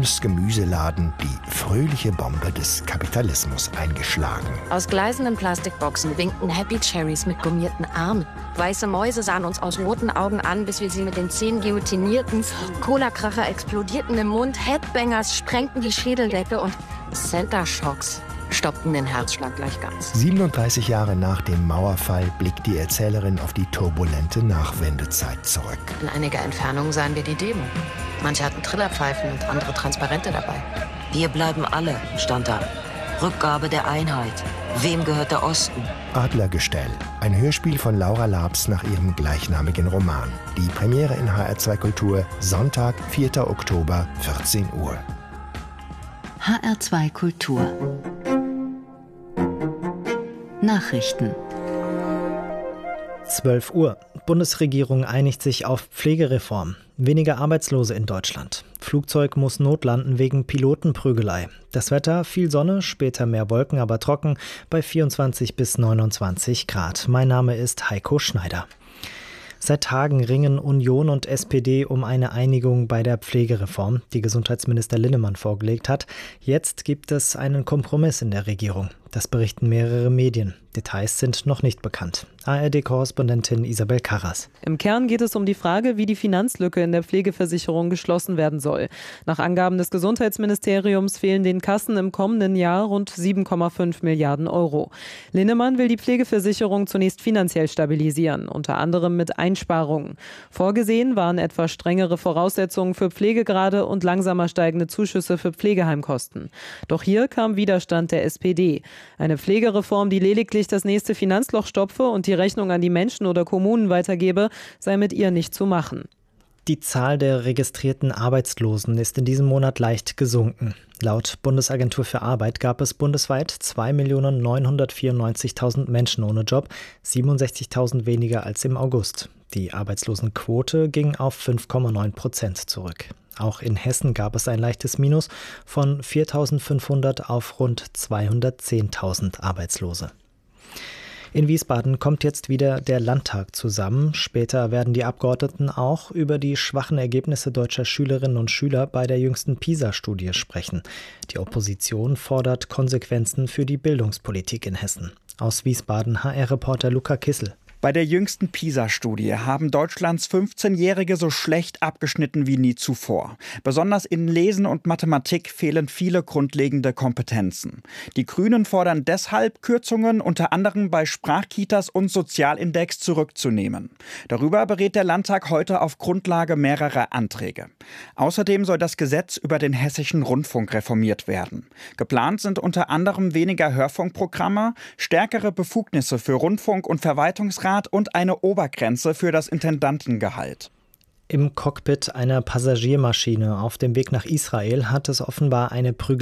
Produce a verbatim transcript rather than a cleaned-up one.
Böhms Gemüseladen die fröhliche Bombe des Kapitalismus eingeschlagen. Aus gleißenden Plastikboxen winkten Happy Cherries mit gummierten Armen. Weiße Mäuse sahen uns aus roten Augen an, bis wir sie mit den Zähnen guillotinierten. Cola-Kracher explodierten im Mund, Headbangers sprengten die Schädeldecke und Center Shocks stoppten den Herzschlag gleich ganz. siebenunddreißig Jahre nach dem Mauerfall blickt die Erzählerin auf die turbulente Nachwendezeit zurück. In einiger Entfernung sahen wir die Demo. Manche hatten Trillerpfeifen und andere Transparente dabei. Wir bleiben alle, stand da. Rückgabe der Einheit. Wem gehört der Osten? Adlergestell, ein Hörspiel von Laura Labs nach ihrem gleichnamigen Roman. Die Premiere in H R zwei Kultur, Sonntag, vierter Oktober, vierzehn Uhr. H R zwei Kultur Nachrichten. zwölf Uhr. Bundesregierung einigt sich auf Pflegereform. Weniger Arbeitslose in Deutschland. Flugzeug muss notlanden wegen Pilotenprügelei. Das Wetter, viel Sonne, später mehr Wolken, aber trocken, bei vierundzwanzig bis neunundzwanzig Grad. Mein Name ist Heiko Schneider. Seit Tagen ringen Union und S P D um eine Einigung bei der Pflegereform, die Gesundheitsminister Linnemann vorgelegt hat. Jetzt gibt es einen Kompromiss in der Regierung. Das berichten mehrere Medien. Details sind noch nicht bekannt. A R D-Korrespondentin Isabel Karras. Im Kern geht es um die Frage, wie die Finanzlücke in der Pflegeversicherung geschlossen werden soll. Nach Angaben des Gesundheitsministeriums fehlen den Kassen im kommenden Jahr rund sieben Komma fünf Milliarden Euro. Linnemann will die Pflegeversicherung zunächst finanziell stabilisieren, unter anderem mit Einsparungen. Vorgesehen waren etwa strengere Voraussetzungen für Pflegegrade und langsamer steigende Zuschüsse für Pflegeheimkosten. Doch hier kam Widerstand der S P D. Eine Pflegereform, die lediglich das nächste Finanzloch stopfe und die Rechnung an die Menschen oder Kommunen weitergebe, sei mit ihr nicht zu machen. Die Zahl der registrierten Arbeitslosen ist in diesem Monat leicht gesunken. Laut Bundesagentur für Arbeit gab es bundesweit zwei Millionen neunhundertvierundneunzigtausend Menschen ohne Job, siebenundsechzigtausend weniger als im August. Die Arbeitslosenquote ging auf fünf Komma neun Prozent zurück. Auch in Hessen gab es ein leichtes Minus von viertausendfünfhundert auf rund zweihundertzehntausend Arbeitslose. In Wiesbaden kommt jetzt wieder der Landtag zusammen. Später werden die Abgeordneten auch über die schwachen Ergebnisse deutscher Schülerinnen und Schüler bei der jüngsten PISA-Studie sprechen. Die Opposition fordert Konsequenzen für die Bildungspolitik in Hessen. Aus Wiesbaden H R-Reporter Luca Kissel. Bei der jüngsten PISA-Studie haben Deutschlands fünfzehnjährige so schlecht abgeschnitten wie nie zuvor. Besonders in Lesen und Mathematik fehlen viele grundlegende Kompetenzen. Die Grünen fordern deshalb, Kürzungen unter anderem bei Sprachkitas und Sozialindex zurückzunehmen. Darüber berät der Landtag heute auf Grundlage mehrerer Anträge. Außerdem soll das Gesetz über den Hessischen Rundfunk reformiert werden. Geplant sind unter anderem weniger Hörfunkprogramme, stärkere Befugnisse für Rundfunk und Verwaltungsrat und eine Obergrenze für das Intendantengehalt. Im Cockpit einer Passagiermaschine auf dem Weg nach Israel hat es offenbar eine Prügelei